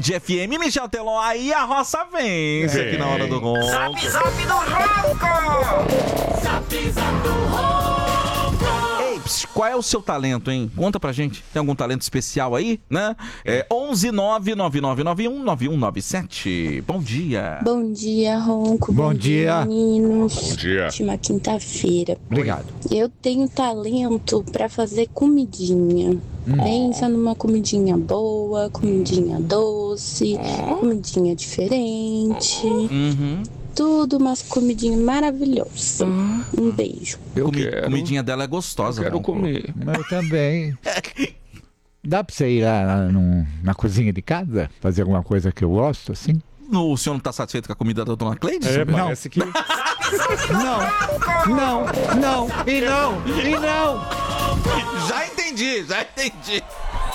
Band FM, Michel Teló, aí a roça vence aqui na hora do ronco. Zap, zap do ronco! Zap, zap do ronco! Ei, qual é o seu talento, hein? Conta pra gente. Tem algum talento especial aí, né? 11999919197. Bom dia. Bom dia, Ronco. Bom dia. Meninos. Bom dia. Última quinta-feira. Obrigado. Eu tenho talento pra fazer comidinha. Pensa numa comidinha boa, comidinha doce, comidinha diferente. Tudo umas comidinhas maravilhosas. Um beijo. Eu quero. Comidinha dela é gostosa. Quero Ronco. comer. Eu também. Dá pra você ir lá na cozinha de casa? Fazer alguma coisa que eu gosto, assim? O senhor não tá satisfeito com a comida da dona Cleide? Parece que... Não. Já entendi.